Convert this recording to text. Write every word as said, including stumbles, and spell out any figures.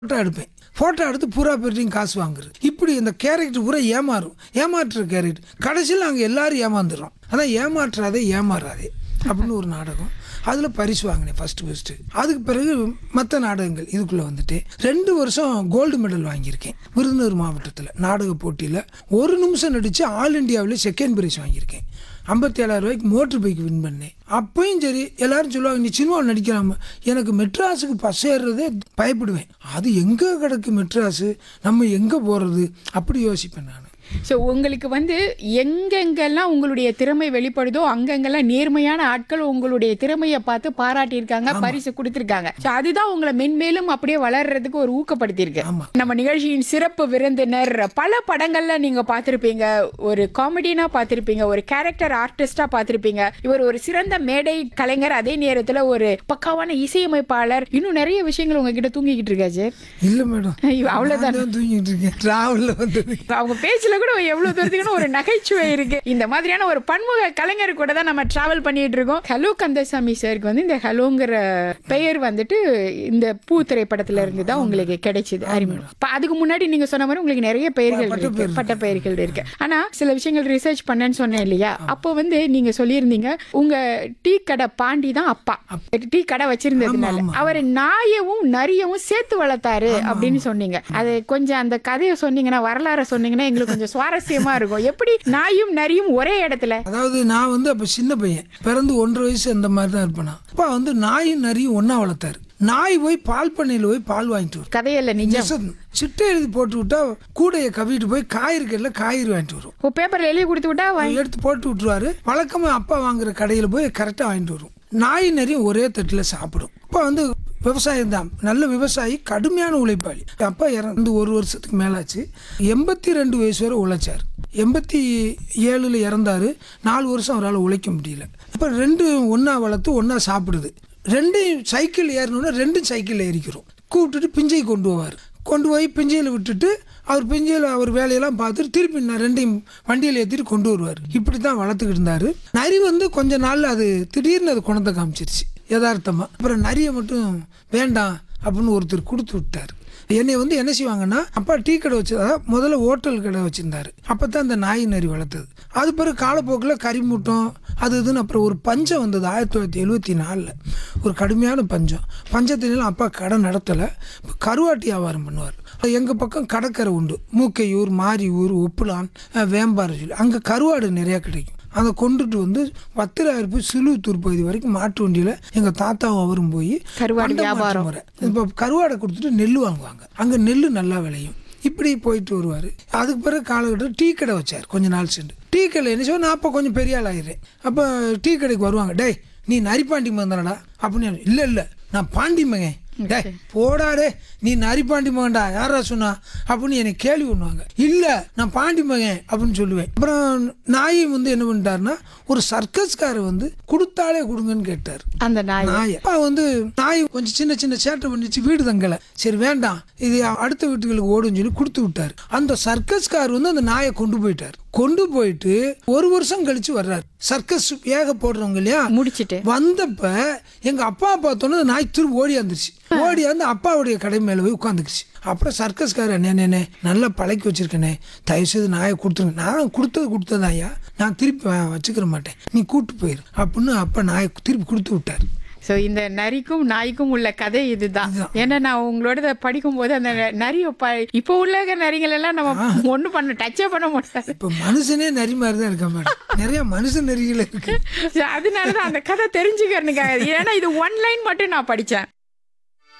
Photo எடுப்பேன். Photo எடுத்து பூரா பேர்ட்டையும் காசு வாங்குறது. இப்படி இந்த கேரக்டர் பூரா ஏமாறும். ஏமாற்றுற கேரக்டர். கடைசியில் நாங்கள் எல்லாரும் ஏமாந்துடுறோம். அதான் ஏமாற்றாதே ஏமாறாதே அப்படின்னு ஒரு நாடகம். அதில் பரிசு வாங்கினேன் ஃபஸ்ட்டு ஃபஸ்ட்டு. அதுக்கு பிறகு மற்ற நாடகங்கள் இதுக்குள்ளே வந்துட்டு ரெண்டு வருஷம் கோல்டு மெடல் வாங்கியிருக்கேன் விருதுநகர் மாவட்டத்தில் நாடக போட்டியில். ஒரு நிமிஷம் நடித்து ஆல் இண்டியாவில் செகண்ட் ப்ரைஸ் வாங்கியிருக்கேன். ஐம்பத்தி ஏழாயிரம் ரூபாய்க்கு மோட்டர் பைக் வின் பண்ணேன். அப்பயும் சரி எல்லாரும் சொல்லுவாங்க நீ சினிமாவில் நடிக்கலாமா. எனக்கு மெட்ராஸுக்கு பஸ் ஏறுறதே பயப்படுவேன். அது எங்கே கிடக்கு மெட்ராஸு, நம்ம எங்கே போகிறது அப்படி யோசிப்பேன் நான். ஸோ உங்களுக்கு வந்து எங்கெங்கெல்லாம் உங்களுடைய திறமை வெளிப்படுதோ அங்கெங்கெல்லாம் நேர்மையான ஆட்கள் உங்களுடைய திறமையை பார்த்து பாராட்டியிருக்காங்க, பரிசு கொடுத்துருக்காங்க. ஸோ அதுதான் உங்களை மென்மேலும் அப்படியே வளர்றதுக்கு ஒரு ஊக்கப்படுத்தியிருக்கு. நம்ம நிகழ்ச்சியின் சிறப்பு விருந்தினர் பல படங்கள்ல நீங்க பார்த்திருப்பீங்க. ஒரு காமெடினா பார்த்திருப்பீங்க, ஒரு கேரக்டர் ஆர்டிஸ்டா பார்த்திருப்பீங்க. இவர் ஒரு சிறந்த மேடை கலைஞர், அதே நேரத்தில் ஒரு பக்காவான இசையமைப்பாளர், இன்னும் நிறைய விஷயங்கள் உங்ககிட்ட தூங்கிக்கிட்டு இருக்காச்சு. இல்லை மேடம், அவ்வளவுதான் தூங்கிட்டு இருக்கேன். டிராவலில் வந்து அவங்க பேச்சுல கூட எவ்வளவு தூரத்துக்கு ஒரு நகைச்சுவை இருக்கு. இந்த மாதிரியான ஒரு பன்முக கலைஞர் கூட தான் நம்ம டிராவல் பண்ணிட்டு இருக்கோம். ஹலோ கந்தசாமி சாருக்கு வந்து இந்த ஹலோங்கிற பெயர் வந்துட்டு இந்த பூ திரைப்படத்துல இருந்து தான் உங்களுக்கு கிடைச்சது அறிமுகம். அதுக்கு முன்னாடி நீங்க சொன்ன மாதிரி உங்களுக்கு நிறைய பெயர்கள் இருக்கு, பட்ட பெயர்கள் இருக்கு. ஆனா சில விஷயங்கள் ரிசர்ச் பண்ணேன்னு சொன்னேன் இல்லையா, அப்போ வந்து நீங்க சொல்லியிருந்தீங்க உங்க டீ கடை பாண்டி தான் அப்பா டீ கடை வச்சிருந்ததுனால அவர் நாயவும் நரியவும் சேர்த்து வளர்த்தாரு அப்படின்னு சொன்னீங்க. அது கொஞ்சம் அந்த கதையை சொன்னீங்கன்னா, வரலாறு சொன்னீங்கன்னா எங்களுக்கு கொஞ்சம் சுவாரஸ்யமா இருக்கும். எப்படி நாயும் நரியும் ஒரே இடத்துல? அதாவது நான் வந்து அப்ப சின்ன பையன், பிறந்து ஒன்றரை வயசு அந்த மாதிரி தான் இருப்பேன். அப்பா வந்து நாயும் நரியும் ஒன்னா வளர்த்தாரு. நாய் போய் பால் பண்ணையில் போய் பால் வாங்கிட்டு வரும். கதையில நிஜம். சிட்டை எழுதி போட்டு விட்டா கூடையை கவிட்டு போய் காய்கறில காய்கறி வாங்கிட்டு வரும். பேப்பர்ல எழுதி கொடுத்து விட்டா எடுத்து போட்டு விட்டுருவாரு. வழக்கமா அப்பா வாங்குற கடையில போய் கரெக்டா வாங்கிட்டு வரும். நாய் நரியும் ஒரே தட்டுல சாப்பிடும். அப்பா வந்து விவசாயம் தான், நல்ல விவசாயி, கடுமையான உழைப்பாளி. அப்பா இறந்து ஒரு வருஷத்துக்கு மேலாச்சு. எண்பத்தி ரெண்டு வயசு வரை உழைச்சார். எண்பத்தி ஏழுல இறந்தாரு. நாலு வருஷம் அவரால் உழைக்க முடியல. அப்போ ரெண்டு ஒன்றா வளர்த்து ஒன்றா சாப்பிடுது. ரெண்டையும் சைக்கிள் ஏறணுன்னா ரெண்டும் சைக்கிள் ஏறிக்கிறோம். கூப்பிட்டுட்டு பிஞ்சை கொண்டு போவார். கொண்டு போய் பிஞ்சையில் விட்டுட்டு அவர் பிஞ்சையில் அவர் வேலையெல்லாம் பார்த்துட்டு திருப்பி நான் ரெண்டையும் வண்டியில் ஏற்றிட்டு கொண்டு வருவார். இப்படி தான் வளர்த்துக்கிட்டு இருந்தார். நரி வந்து கொஞ்ச நாள் அது திடீர்னு அது குணத்தை காமிச்சிருச்சு யதார்த்தமாக. அப்புறம் நரியை மட்டும் வேண்டாம் அப்படின்னு ஒருத்தர் கொடுத்து விட்டார். என்னை வந்து என்ன செய்வாங்கன்னா, அப்பா டீ கடை வச்சதா முதல்ல ஹோட்டல் கடை வச்சுருந்தாரு. அப்போ தான் அந்த நாய் நரி வளர்த்தது. அது பிறகு காலப்போக்கில் கரிமூட்டம் அது இதுன்னு அப்புறம் ஒரு பஞ்சம் வந்தது ஆயிரத்தி தொள்ளாயிரத்தி எழுபத்தி நாலில். ஒரு கடுமையான பஞ்சம். பஞ்சத்தினாலும் அப்பா கடை நடத்தலை. கருவாட்டி வியாபாரம் பண்ணுவார். எங்கள் பக்கம் கடற்கரை உண்டு, மூக்கையூர், மாரியூர், ஒப்புலான், வேம்பாறை சொல்லி அங்கே கருவாடு நிறையா கிடைக்கும். அதை கொண்டுட்டு வந்து பத்திராயிரம் போய் சிலுத்தூர் பகுதி வரைக்கும் மாட்டு வண்டியில் எங்கள் தாத்தாவும் அவரும் போய் கருவாடு வியாபாரம் முறை இப்போ கருவாடை கொடுத்துட்டு நெல் வாங்குவாங்க. அங்கே நெல் நல்லா விளையும். இப்படி போயிட்டு வருவார். அதுக்கு பிறகு காலகட்டம் டீ கடை வச்சார். கொஞ்ச நாள் சென்று டீ கடை என்ன செய்வோம், நான் அப்போ கொஞ்சம் பெரிய ஆள் ஆகிடுறேன். அப்போ டீ கடைக்கு வருவாங்க. டேய் நீ நரிப்பாண்டி மகன்தானடா அப்படின்னு. இல்லை இல்லை நான் பாண்டி மகன். டே போடாடே நீ நரிப்பாண்டி மகன்டா யாரா சொன்னா அப்படின்னு என்னை கேள்வி பண்ணுவாங்க. இல்லை நான் பாண்டி மகன் அப்படின்னு சொல்லுவேன். அப்புறம் நாய் வந்து என்ன பண்ணிட்டாருன்னா, ஒரு சர்க்கஸ்காரர் வந்து கொடுத்தாலே கொடுங்கன்னு கேட்டார். அந்த நாய் நாய் அப்பா வந்து நாய் கொஞ்சம் சின்ன சின்ன சேட்டை பண்ணிச்சு, வீடு தங்கலை. சரி வேண்டாம் இது அடுத்த வீட்டுகளுக்கு ஓடுன்னு சொல்லி கொடுத்து விட்டார். அந்த சர்க்கஸ்காரர் வந்து அந்த நாயை கொண்டு போயிட்டார். கொண்டு போயிட்டு ஒரு வருஷம் கழிச்சு வர்றாரு. சர்க்கஸ் ஏக போடுறவங்க இல்லையா, முடிச்சுட்டு வந்தப்ப எங்க அப்பா பார்த்தோன்னு நாய் திரும்ப ஓடி வந்துருச்சு. ஓடி வந்து அப்பாவுடைய கடை மேல போய் உட்காந்துக்குச்சு. அப்புறம் சர்க்கஸ்காரர் என்னே நல்லா பழக்கி வச்சிருக்கேனே, தயவுசெய்து நாயை கொடுத்துருங்க. நான் கொடுத்தது கொடுத்தது ஐயா, நான் திருப்பி வச்சுக்கிற மாட்டேன், நீ கூப்பிட்டு போயிரு அப்படின்னு அப்பா நாயை திருப்பி கொடுத்து விட்டார். ஸோ இந்த நரிக்கும் நாய்க்கும் உள்ள கதை இதுதான். ஏன்னா நான் உங்களோட படிக்கும் போது அந்த நரி இப்போ உள்ள நரிகள் எல்லாம் நம்ம ஒன்றும் பண்ண டச்சே பண்ண மாட்டாது. இப்போ மனுஷனே நரி மாதிரி தான் இருக்க மேடம், நிறைய மனுஷன் நரிகள் இருக்கு. அதனாலதான் அந்த கதை தெரிஞ்சுக்கிறதுக்காக. ஏன்னா இது ஒன் லைன் மட்டும் நான் படித்தேன்.